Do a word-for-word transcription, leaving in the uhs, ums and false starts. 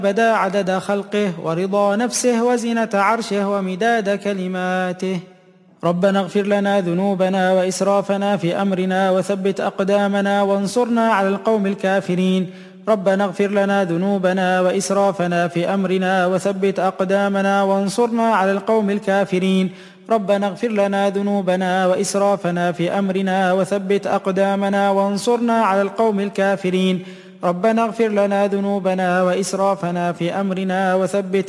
بدا عدد خلقه ورضا نفسه وزنة عرشه ومداد كلماته. ربنا اغفر لنا ذنوبنا وإسرافنا في أمرنا وثبت أقدامنا وانصرنا على القوم الكافرين. ربنا اغفر لنا ذنوبنا وإسرافنا في أمرنا وثبت أقدامنا وانصرنا على القوم الكافرين. ربنا اغفر لنا ذنوبنا وإسرافنا في أمرنا وثبت أقدامنا وانصرنا على القوم الكافرين. ربنا اغفر لنا ذنوبنا وإسرافنا في أمرنا وثبت